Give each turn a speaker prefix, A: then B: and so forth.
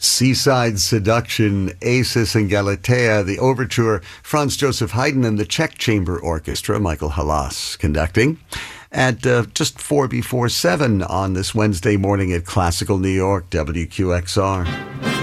A: Seaside Seduction, Acis and Galatea, the overture, Franz Joseph Haydn and the Czech Chamber Orchestra, Michael Halas conducting. At just 4 before 7 on this Wednesday morning at Classical New York, WQXR.